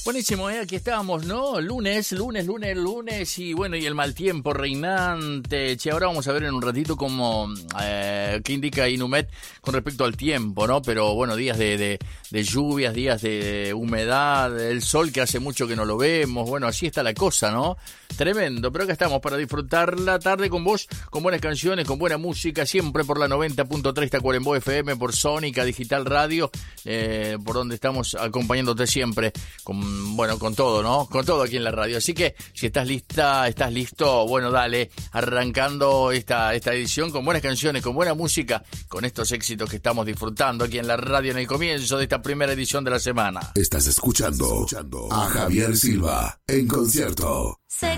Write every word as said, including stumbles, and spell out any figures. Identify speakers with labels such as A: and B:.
A: Buenísimo, ¿eh? Aquí estábamos, ¿no? Lunes, lunes, lunes, lunes y bueno, y el mal tiempo reinante. Che, ahora vamos a ver en un ratito cómo, eh, qué indica Inumet con respecto al tiempo, ¿no? Pero bueno, días de, de, de lluvias, días de humedad, el sol que hace mucho que no lo vemos, bueno, así está la cosa, ¿no? Tremendo, pero acá estamos para disfrutar la tarde con vos, con buenas canciones, con buena música, siempre por la noventa punto tres Tacuarembó F M, por Sónica Digital Radio, eh, por donde estamos acompañándote siempre, con, bueno, con todo, ¿no? Con todo aquí en la radio. Así que, si estás lista, estás listo, bueno, dale, arrancando esta, esta edición con buenas canciones, con buena música, con estos éxitos que estamos disfrutando aquí en la radio en el comienzo de esta primera edición de la semana.
B: Estás escuchando a Javier Silva en concierto.